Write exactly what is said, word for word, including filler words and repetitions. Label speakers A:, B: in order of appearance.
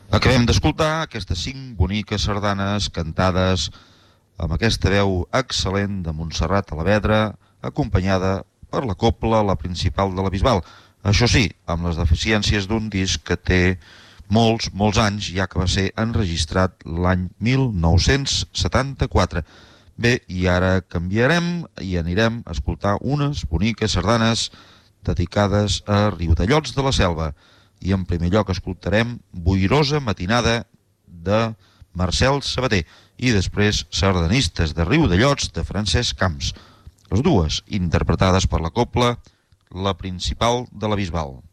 A: Acabem d'escoltar aquestes cinc boniques sardanes cantades amb aquesta veu excel·lent de Montserrat Alavedra, acompanyada per la cobla, la principal de la Bisbal. Això sí, amb les deficiències d'un disc que té molts, molts anys, ja que va ser enregistrat l'any mil nou-cents setanta-quatre. Bé, i ara canviarem i anirem a escoltar unes boniques sardanes dedicades a Riudellots de la Selva. I en primer lloc escoltarem Boirosa matinada de Marcel Sabater i després Sardanistes de Riudellots de Francesc Camps. Les dues interpretades per la cobla, la principal de la Bisbal.